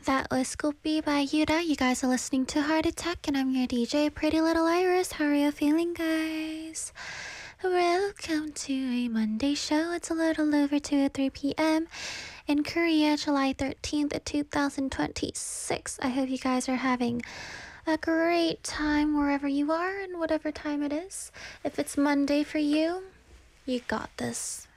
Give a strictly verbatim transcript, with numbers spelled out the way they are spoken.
That was Scoopy by Yuda. You guys are listening to Heart Attack, and I'm your D J, Pretty Little Iris. How are you feeling, guys? Welcome to a Monday show. It's a little over two or three p.m. in Korea, July thirteenth, two thousand twenty-six. I hope you guys are having a great time wherever you are and whatever time it is. If it's Monday for you, you got this.